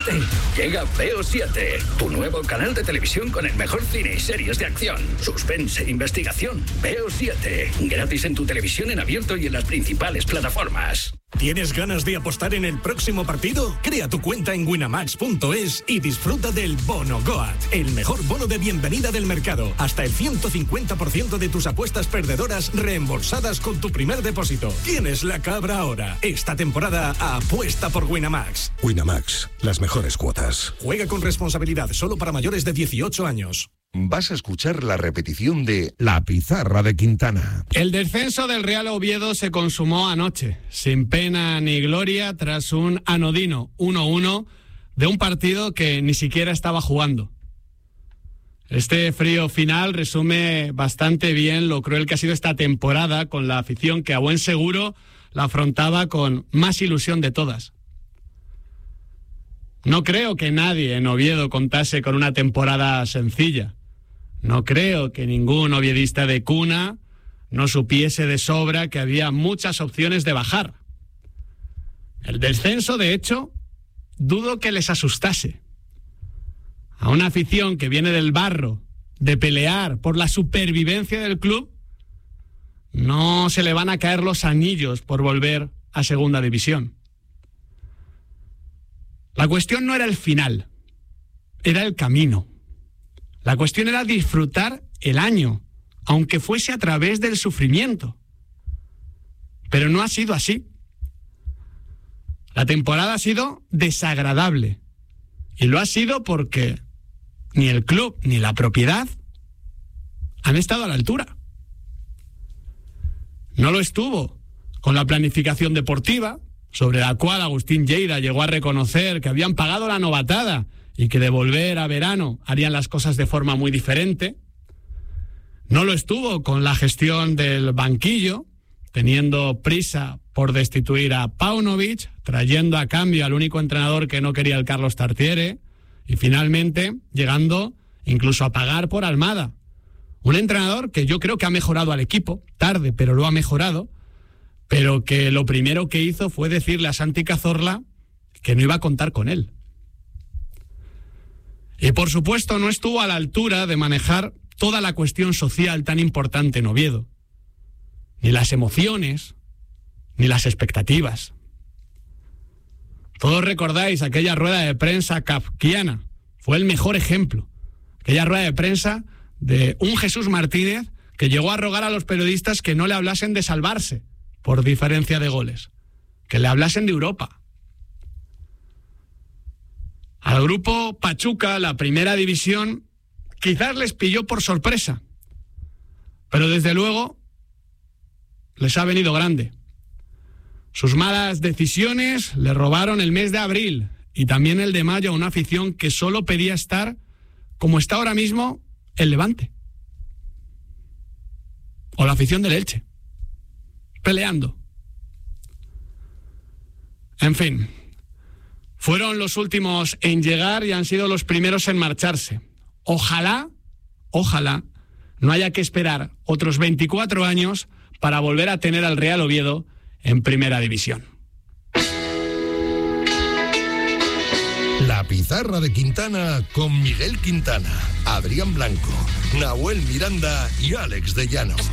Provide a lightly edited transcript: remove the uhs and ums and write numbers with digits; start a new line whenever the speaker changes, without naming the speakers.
7. Llega Veo 7, tu nuevo canal de televisión con el mejor cine y series de acción, suspense e investigación. Veo 7, gratis en tu televisión en abierto y en las principales plataformas.
¿Tienes ganas de apostar en el próximo partido? Crea tu cuenta en winamax.es y disfruta del Bono Goat, el mejor bono de bienvenida del mercado. Hasta el 150% de tus apuestas perdedoras reembolsadas con tu primer depósito. Tienes la cabra ahora. Esta temporada apuesta por Winamax.
Winamax, las mejores cuotas.
Juega con responsabilidad, solo para mayores de 18 años.
Vas a escuchar la repetición de La Pizarra de Quintana.
El descenso del Real Oviedo se consumó anoche, sin pena ni gloria, tras un anodino 1-1 de un partido que ni siquiera estaba jugando. Este frío final resume bastante bien lo cruel que ha sido esta temporada, con la afición que a buen seguro la afrontaba con más ilusión de todas. No creo que nadie en Oviedo contase con una temporada sencilla. No creo que ningún oviedista de cuna no supiese de sobra que había muchas opciones de bajar. El descenso, de hecho, dudo que les asustase. A una afición que viene del barro, de pelear por la supervivencia del club, no se le van a caer los anillos por volver a segunda división. La cuestión no era el final, era el camino. La cuestión era disfrutar el año, aunque fuese a través del sufrimiento. Pero no ha sido así. La temporada ha sido desagradable. Y lo ha sido porque ni el club ni la propiedad han estado a la altura. No lo estuvo con la planificación deportiva, sobre la cual Agustín Lleida llegó a reconocer que habían pagado la novatada y que de volver a verano harían las cosas de forma muy diferente. No lo estuvo con la gestión del banquillo, teniendo prisa por destituir a Paunovic, trayendo a cambio al único entrenador que no quería, el Carlos Tartiere, y finalmente llegando incluso a pagar por Almada. Un entrenador que yo creo que ha mejorado al equipo, tarde, pero lo ha mejorado, pero que lo primero que hizo fue decirle a Santi Cazorla que no iba a contar con él. Y por supuesto no estuvo a la altura de manejar toda la cuestión social tan importante en Oviedo. Ni las emociones, ni las expectativas. Todos recordáis aquella rueda de prensa kafkiana. Fue el mejor ejemplo. Aquella rueda de prensa de un Jesús Martínez que llegó a rogar a los periodistas que no le hablasen de salvarse por diferencia de goles, que le hablasen de Europa. Al grupo Pachuca, la primera división, quizás les pilló por sorpresa, pero desde luego les ha venido grande. Sus malas decisiones le robaron el mes de abril y también el de mayo a una afición que solo pedía estar como está ahora mismo el Levante. O la afición del Elche, peleando. En fin, fueron los últimos en llegar y han sido los primeros en marcharse. Ojalá no haya que esperar otros 24 años para volver a tener al Real Oviedo en primera división.
La Pizarra de Quintana con Miguel Quintana, Adrián Blanco, Nahuel Miranda y Alex de Llano.